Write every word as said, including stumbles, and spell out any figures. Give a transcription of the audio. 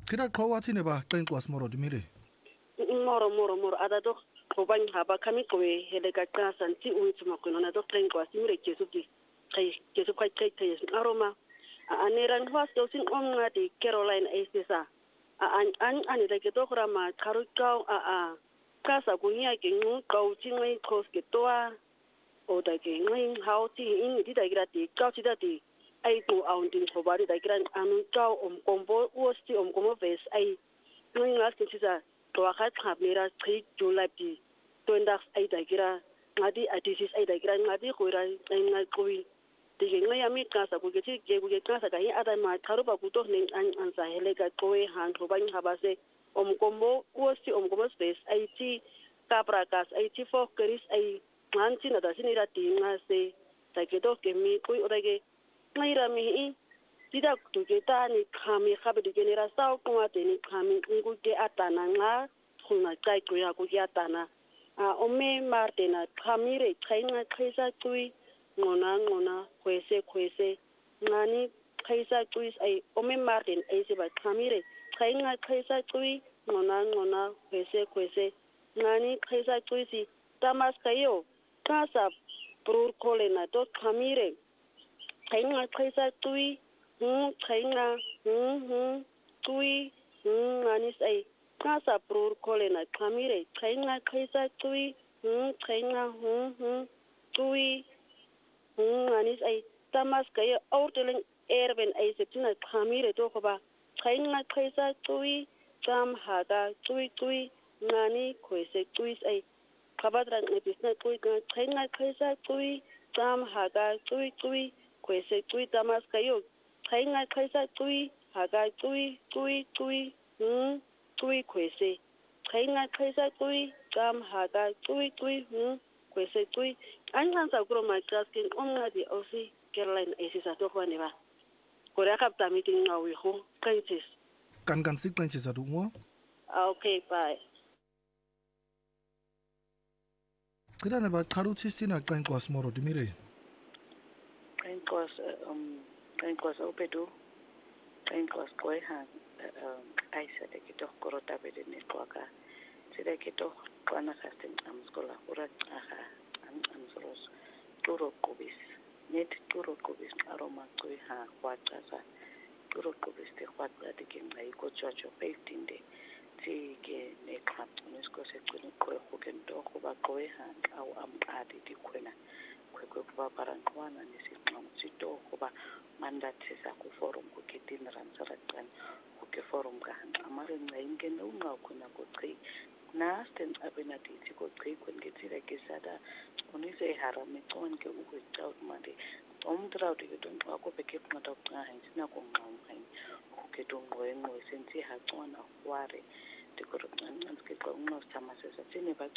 Kira qhawathi ne ba qenqwa smoro dimire. moro moro moro ada doch go bang ha ba kami go hele ka ka santi o itse mo kona doch qenqwa simire jesu di kai jesu kai kai kai aroma aneran was do sin omnga di Caroline Esesa an an an da ke doch rama kharu kau a a kasa go nya ke ngu kau chingai khos ke toa o da ke ngai hau ti in di da gira ti kau ti da ti ai tu aun din go bari da gira anu kau om kombo wosti om komo ves ai ngai ngas ke tsa to ga tlhabera tshi julapi to nda ai da gira ngadi adisis ai da gira ngadi go ra ngai qwi di ngai ya mi ka sa go ke ti ke go ke ka sa ka hi ada ma kharu ba ku to ning an an sa hele ka qwe han go bang ha ba se om kombo wosti om komo ves ai ti kaprakas ai ti fo keris ai nganti na da sinira tinga se ta ke do ke mi qwi o da ke ngai ra mi i Tida tuketa ni kami khabe di genera sao kuma teni kami ngu ke atana nga khuna kai ko ya ko ya tana a ome martena kami re khainga khaisa tui ngona ngona khwese khwese ngani khaisa tui ai ome marten ai se ba kami re khainga khaisa tui ngona ngona khwese khwese ngani khaisa tui si tamas kayo kasa prur kolena to kami re khainga khaisa tui Hmm, China, hmm, hmm, tui, hmm, anis ay, kasa prur kolena kamire, China kaisa tui, hmm, China, hmm, hmm, tui, hmm, anis ay, tamas kaya outeling erben ay septina kamire to koba, China kaisa tui, jam haga, tui tui, ngani kwese tui ay, kabadran episna tui, China kaisa tui, jam haga, tui tui, kwese tui tamas kayo, Kainga kaisa tui haga tui tui tui hmm tui kwese kainga kaisa tui jam haga tui tui hmm kwese tui angan sa gro ma kaskin onga di osi Caroline Esesa to kwa ne ba kore ka pta meeting nga wi ho kantis Kan kan sik qenchi sa du mo. Okay bye Kira ne ba kharu chistina qenqwa smoro dimire. Qenqwa um qenqwa opedu qenqwa qoeha ai sa de kito korota bede ne qoaka sida kito qana kasten amskola ura aha an amsolos turo qobis net turo qobis aroma qoeha qwatsa turo qobis te qwatsa de ke ngai ko chocho fifteen de ti ke ne qap unesko se qini qoe go ke ndo go ba qoeha au am adi di khwena kwekwe kuba barangwana nesiqhamu sito kuba mandathi sakho forum ku ketin rantsaraqan ku ke forum ka amare ngayinke nonqa khona ko chi nasten abena dithi ko chi kwengethile ke sada unise harame conke ukutsa manje umdrau de donqa ko beke qata uqa hansina ko nqamu hayi ku ke donqo enqo senthi hacona ware dikoro nqanske xa unqo sithama sesa sine ba